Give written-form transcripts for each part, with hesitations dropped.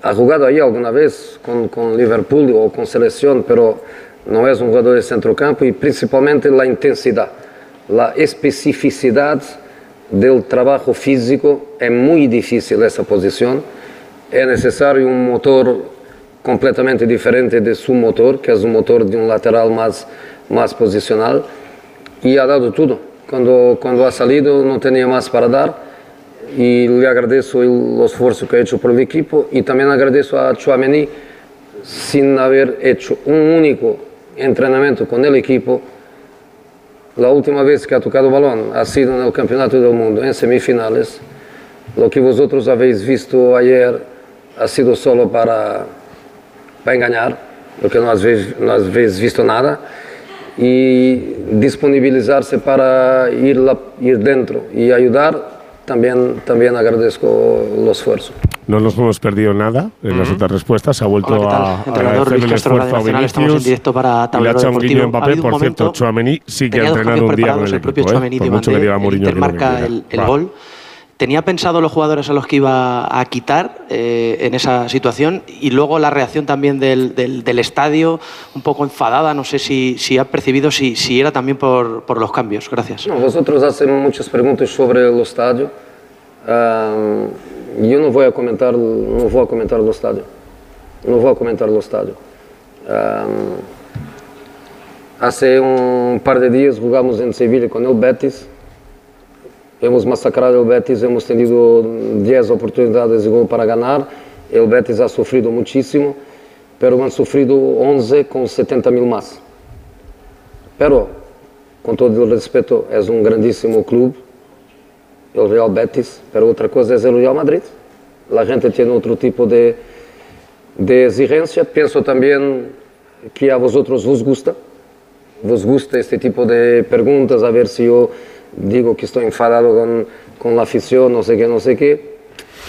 ha jugado ahí alguna vez con Liverpool o con selección, pero no es un jugador de centrocampo, y principalmente la intensidad, la especificidad del trabajo físico. Es muy difícil esa posición, es necesario un motor completamente diferente de su motor, que es un motor de un lateral más posicional, y ha dado todo. Cuando ha salido no tenía más para dar, y le agradezco el esfuerzo que ha hecho por el equipo, y también agradezco a Tchouaméni, sin haber hecho un único entrenamiento con el equipo. La última vez que ha tocado balón ha sido en el Campeonato del Mundo, en semifinales. Lo que vosotros habéis visto ayer ha sido solo para engañar, porque no habéis visto nada, y disponibilizarse para ir dentro y ayudar. También agradezco el esfuerzo. No nos hemos perdido nada en las otras respuestas. Ha vuelto a agradecer el esfuerzo a Vinicius y le ha echado un guiño a Mbappé. Por cierto, Tchouaméni sí que ha entrenado un día con el equipo, por mucho que diga Mourinho que no marca el gol. ¿Tenía pensado los jugadores a los que iba a quitar en esa situación? Y luego la reacción también del estadio, un poco enfadada, no sé si ha percibido si era también por los cambios. Gracias. No, vosotros hacen muchas preguntas sobre el estadio. Yo no voy a comentar el estadio. No voy a comentar el estadio. Hace un par de días jugamos en Sevilla con el Betis. Hemos masacrado el Betis, hemos tenido 10 oportunidades de gol para ganar. El Betis ha sufrido muchísimo, pero han sufrido 11 con 70.000 más. Pero, con todo el respeto, es un grandísimo club, el Real Betis, pero otra cosa es el Real Madrid. La gente tiene otro tipo de exigencia. Pienso también que a vosotros vos gusta este tipo de preguntas, a ver si yo digo que estoy enfadado con la afición, no sé qué.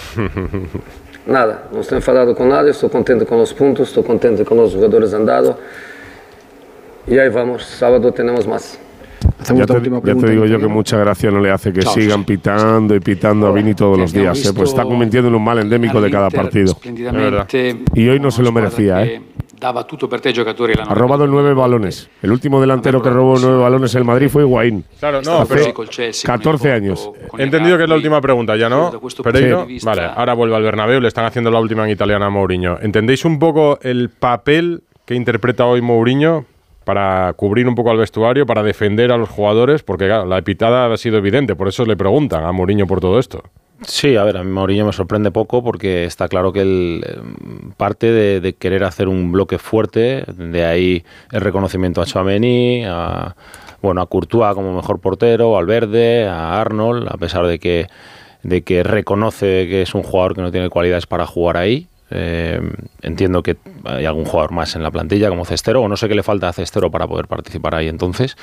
Nada, no estoy enfadado con nadie, estoy contento con los puntos, estoy contento con los jugadores han dado. Y ahí vamos, sábado tenemos más. Ya te digo yo que mucha gracia no le hace que sigan pitando y pitando a Vini todos los días, pues está convirtiendo en un mal endémico de cada partido. Y hoy no se lo merecía, Ha robado 9 balones. El último delantero que robó 9 balones en el Madrid fue Higuaín. Claro, no, hace 14 años. He entendido que es la última pregunta ya, ¿no? Pereiro. Sí. Vale, ahora vuelve al Bernabéu, le están haciendo la última en italiana a Mourinho. ¿Entendéis un poco el papel que interpreta hoy Mourinho para cubrir un poco al vestuario, para defender a los jugadores? Porque claro, la pitada ha sido evidente, por eso le preguntan a Mourinho por todo esto. Sí, a ver, a mí Mourinho me sorprende poco porque está claro que él parte de querer hacer un bloque fuerte, de ahí el reconocimiento a Tchouaméni, a Courtois como mejor portero, a Valverde, a Arnold, a pesar de que reconoce que es un jugador que no tiene cualidades para jugar ahí. Entiendo que hay algún jugador más en la plantilla como Cestero, o no sé qué le falta a Cestero para poder participar ahí. Entonces,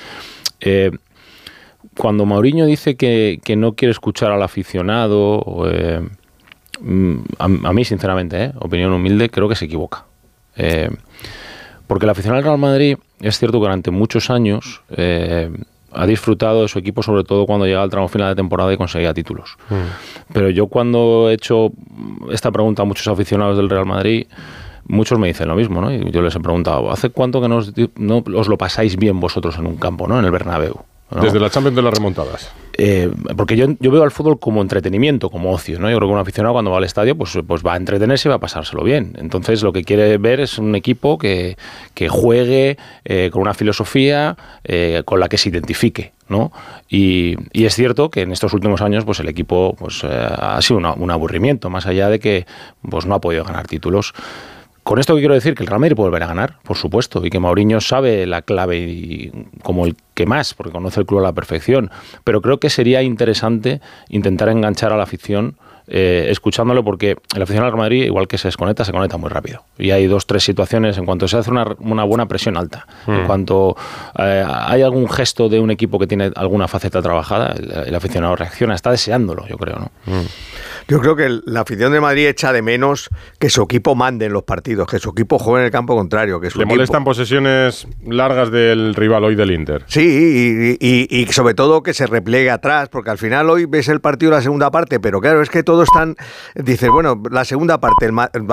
cuando Mourinho dice que no quiere escuchar al aficionado, a mí sinceramente, opinión humilde, creo que se equivoca. Porque el aficionado del Real Madrid es cierto que durante muchos años ha disfrutado de su equipo, sobre todo cuando llega al tramo final de temporada y conseguía títulos. Pero yo cuando he hecho esta pregunta a muchos aficionados del Real Madrid, muchos me dicen lo mismo, ¿no? Y yo les he preguntado, ¿hace cuánto que no os lo pasáis bien vosotros en un campo, ¿no? En el Bernabéu, ¿no? Desde la Champions de las remontadas. Porque yo veo al fútbol como entretenimiento, como ocio, ¿no? Yo creo que un aficionado cuando va al estadio pues va a entretenerse y va a pasárselo bien. Entonces lo que quiere ver es un equipo que juegue con una filosofía con la que se identifique, ¿no? Y es cierto que en estos últimos años pues el equipo ha sido un aburrimiento, más allá de que pues no ha podido ganar títulos. Con esto quiero decir que el Real Madrid puede volver a ganar, por supuesto, y que Mourinho sabe la clave como el que más, porque conoce el club a la perfección, pero creo que sería interesante intentar enganchar a la afición escuchándolo, porque el aficionado del Real Madrid, igual que se conecta muy rápido. Y hay 2-3 situaciones, en cuanto se hace una buena presión alta, en cuanto hay algún gesto de un equipo que tiene alguna faceta trabajada, el aficionado reacciona, está deseándolo, yo creo, ¿no? Yo creo que la afición de Madrid echa de menos que su equipo mande en los partidos, que su equipo juegue en el campo contrario. Que Le molestan posesiones largas del rival hoy del Inter. Sí, y sobre todo que se repliegue atrás, porque al final hoy ves el partido de la segunda parte, pero claro, es que todos están... Dices, bueno, la segunda parte, el